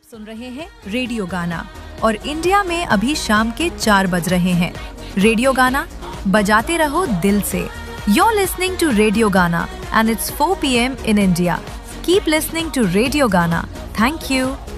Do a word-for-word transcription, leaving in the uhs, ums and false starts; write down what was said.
सुन रहे हैं रेडियो गाना और इंडिया में अभी शाम के चार बज रहे हैं। रेडियो गाना बजाते रहो दिल से। You're listening to Radio Gana and it's four p m in India. Keep listening to Radio Gana. Thank you.